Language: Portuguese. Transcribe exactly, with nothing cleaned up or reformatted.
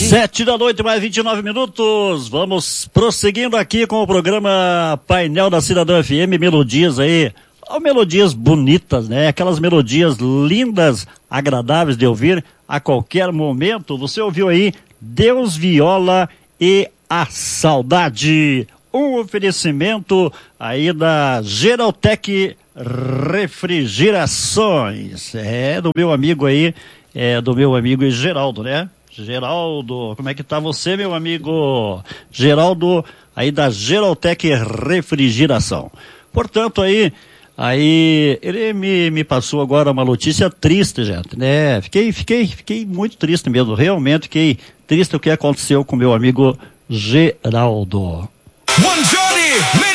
Sete da noite, mais vinte e nove minutos. Vamos prosseguindo aqui com o programa Painel da Cidadã F M, melodias aí, oh, melodias bonitas, né? Aquelas melodias lindas, agradáveis de ouvir a qualquer momento. Você ouviu aí Deus, Viola e a Saudade. Um oferecimento aí da Geraltec Refrigerações. É, do meu amigo aí, é do meu amigo Geraldo, né? Geraldo, como é que tá você, meu amigo? Geraldo, aí da Geraltec Refrigeração. Portanto, aí, aí, ele me, me passou agora uma notícia triste, gente, né? Fiquei, fiquei, fiquei muito triste mesmo, realmente fiquei triste o que aconteceu com meu amigo Geraldo. Buongiorno,